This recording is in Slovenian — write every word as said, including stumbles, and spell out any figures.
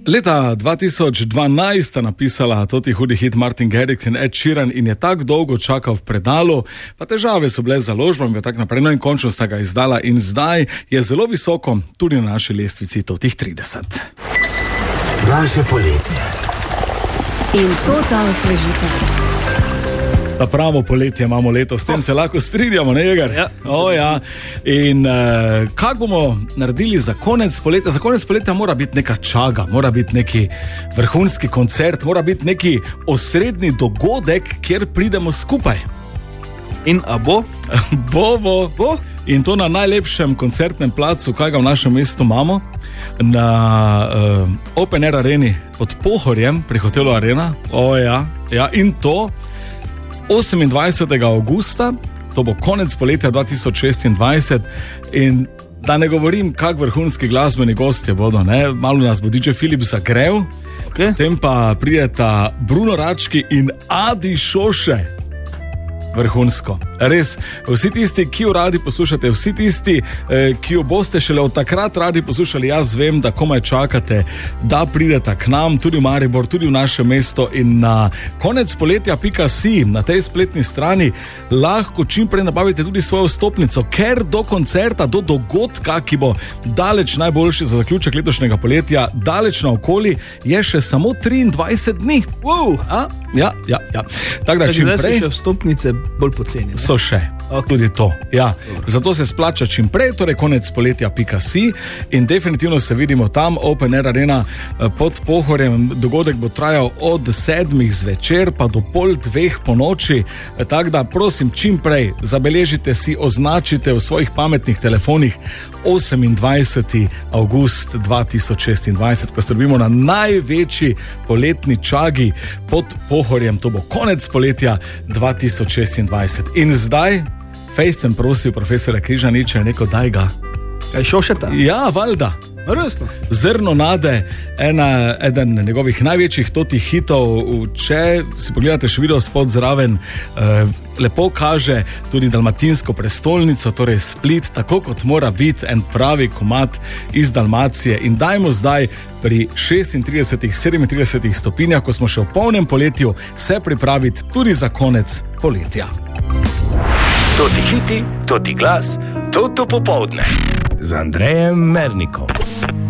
Leta dva tisoč dvanajst sta napisala toti hudi hit Martin Garrix in Ed Sheeran in je tako dolgo čakal v predalu, pa težave so bile z založbami in tako naprej, no in končno sta ga izdala in zdaj je zelo visoko tudi na naši lestvici totih trideset. Naše poletje. In to ta osvežitev. Ta pravo poletje imamo leto, s tem se lahko strinjamo, ne, Jegar? Ja. O, ja. In uh, kako bomo naredili za konec poletja? Za konec poletja mora biti neka čaga, mora biti neki vrhunski koncert, mora biti neki osrednji dogodek, kjer pridemo skupaj. In a bo? bo, bo, bo. In to na najlepšem koncertnem placu, kaj ga v našem mestu imamo, na uh, Open Air areni pod Pohorjem pri hotelu Arena. O, ja. Ja. In to osemindvajsetega avgusta, to bo konec poletja dva tisoč šestindvajset, in da ne govorim, kak vrhunski glasbeni gostje bodo, ne? Malo nas bo D J Filip zagrel, Okay. potem pa prijeta Bruno Rački in Adi Šoše. Vrhunsko. Res, vsi tisti, ki jo radi poslušate, vsi tisti, eh, ki jo boste šele od takrat radi poslušali, jaz vem, da komaj čakate, da pridete k nam, tudi v Maribor, tudi v naše mesto, in na konec poletja pika si na tej spletni strani lahko čim prej nabavite tudi svojo vstopnico, ker do koncerta, do dogodka, ki bo daleč najboljši za zaključek letošnjega poletja, daleč naokoli, je še samo triindvajset dni. Wow. A? Ja, ja, ja. Tako da čim Zdaj so prej še vstopnice bolj poceni. so še, Ok. tudi to. Ja. Zato se splača čim prej, torej konec poletja pika si, in definitivno se vidimo tam, Open Air Arena eh, pod Pohorjem. Dogodek bo trajal od sedmih zvečer pa do pol dveh po noči, eh, tako da prosim čim prej zabeležite si, označite v svojih pametnih telefonih osemindvajseti avgust dva tisoč šestindvajset, ko se dobimo na največji poletni čagi pod Pohorjem. To bo konec poletja dva tisoč šestindvajset. In zdaj, fejs sem prosil profesora Križaniča, rekel, daj ga. Kaj Šošeta? Ja, valjda. Resno. Zrno nade, ena, eden njegovih največjih totih hitov. Če si pogledate še video spod zraven, eh, lepo kaže tudi dalmatinsko prestolnico, torej Split, tako kot mora biti en pravi komad iz Dalmacije. In dajmo zdaj pri šestintridesetih, sedemintridesetih stopinjah, ko smo še v polnem poletju, se pripraviti tudi za konec poletja. Toti hiti, toti glas, toto popoldne. Z Andrejem Mernikom.